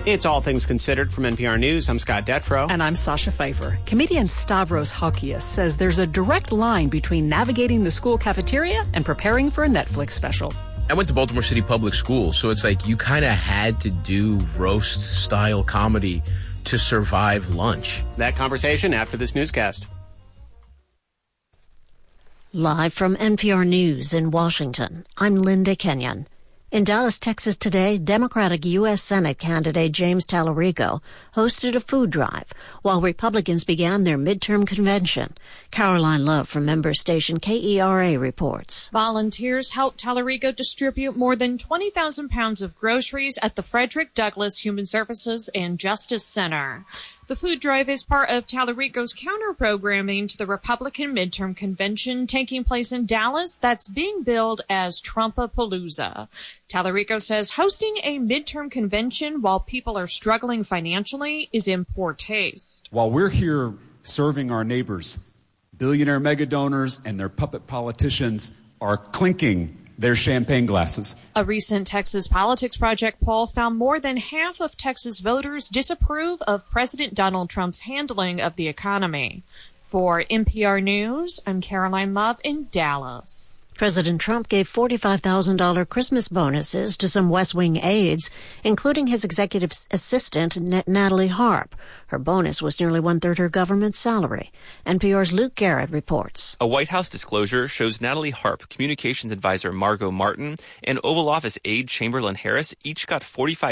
It's All Things Considered from NPR News. I'm Scott Detrow. And I'm Sasha Pfeiffer. Comedian Stavros Halkias says there's a direct line between navigating the school cafeteria and preparing for a Netflix special. I went to Baltimore City Public Schools, so it's like you kind of had to do roast-style comedy to survive lunch. That conversation after this newscast. Live from NPR News in Washington, I'm Linda Kenyon. In Dallas, Texas today, Democratic U.S. Senate candidate James Tallarico hosted a food drive while Republicans began their midterm convention. Caroline Love from member station KERA reports. Volunteers helped Tallarico distribute more than 20,000 pounds of groceries at the Frederick Douglass Human Services and Justice Center. The food drive is part of Tallarico's counter-programming to the Republican midterm convention taking place in Dallas that's being billed as Trumpapalooza. Tallarico says hosting a midterm convention while people are struggling financially is in poor taste. While we're here serving our neighbors, billionaire mega donors and their puppet politicians are clinking their champagne glasses. A recent Texas Politics Project poll found more than half of Texas voters disapprove of President Donald Trump's handling of the economy. For NPR News, I'm Caroline Love in Dallas. President Trump gave $45,000 Christmas bonuses to some West Wing aides, including his executive assistant, Natalie Harp. Her bonus was nearly one-third her government salary. NPR's Luke Garrett reports. A White House disclosure shows Natalie Harp, communications advisor Margot Martin, and Oval Office aide Chamberlain Harris each got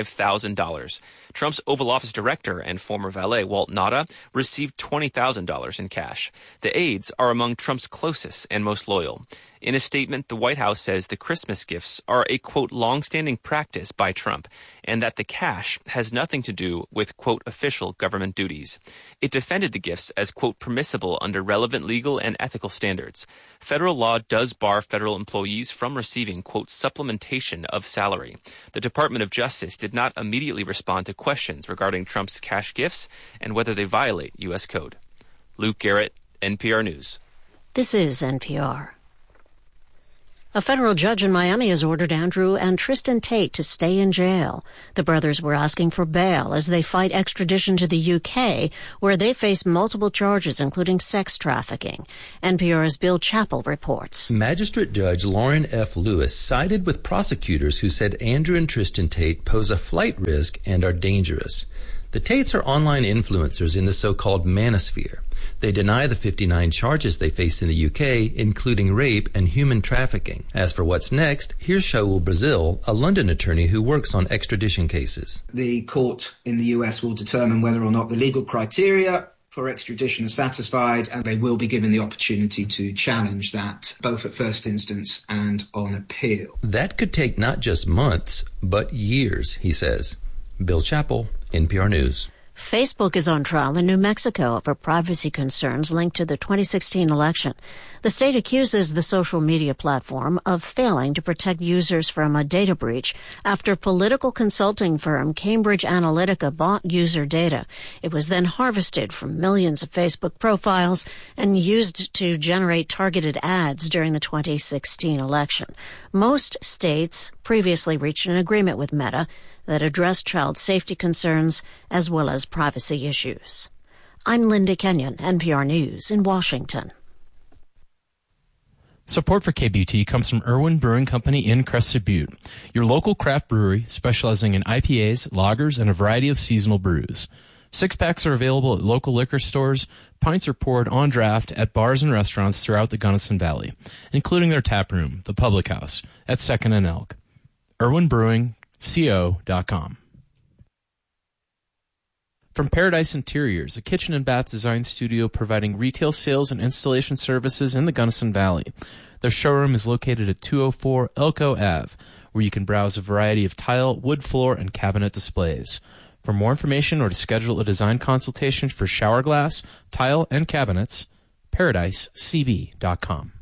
$45,000. Trump's Oval Office director and former valet, Walt Nauta, received $20,000 in cash. The aides are among Trump's closest and most loyal. In a statement, the White House says the Christmas gifts are a, quote, long-standing practice by Trump, and that the cash has nothing to do with, quote, official government duties. It defended the gifts as, quote, permissible under relevant legal and ethical standards. Federal law does bar federal employees from receiving, quote, supplementation of salary. The Department of Justice did not immediately respond to questions regarding Trump's cash gifts and whether they violate U.S. code. Luke Garrett, NPR News. This is NPR. A federal judge in Miami has ordered Andrew and Tristan Tate to stay in jail. The brothers were asking for bail as they fight extradition to the UK, where they face multiple charges, including sex trafficking. NPR's Bill Chappell reports. Magistrate Judge Lauren F. Lewis sided with prosecutors who said Andrew and Tristan Tate pose a flight risk and are dangerous. The Tates are online influencers in the so-called manosphere. They deny the 59 charges they face in the UK, including rape and human trafficking. As for what's next, here's Shaul Brazil, a London attorney who works on extradition cases. The court in the US will determine whether or not the legal criteria for extradition are satisfied, and they will be given the opportunity to challenge that, both at first instance and on appeal. That could take not just months, but years, he says. Bill Chappell, NPR News. Facebook is on trial in New Mexico over privacy concerns linked to the 2016 election. The state accuses the social media platform of failing to protect users from a data breach after political consulting firm Cambridge Analytica bought user data. It was then harvested from millions of Facebook profiles and used to generate targeted ads during the 2016 election. Most states previously reached an agreement with Meta that addressed child safety concerns as well as privacy issues. I'm Linda Kenyon, NPR News in Washington. Support for KBUT comes from Irwin Brewing Company in Crested Butte, your local craft brewery specializing in IPAs, lagers, and a variety of seasonal brews. 6-packs are available at local liquor stores. Pints are poured on draft at bars and restaurants throughout the Gunnison Valley, including their tap room, the Public House, at 2nd and Elk. IrwinBrewingCo.com. From Paradise Interiors, a kitchen and bath design studio providing retail sales and installation services in the Gunnison Valley. Their showroom is located at 204 Elko Ave, where you can browse a variety of tile, wood floor, and cabinet displays. For more information or to schedule a design consultation for shower glass, tile, and cabinets, ParadiseCB.com.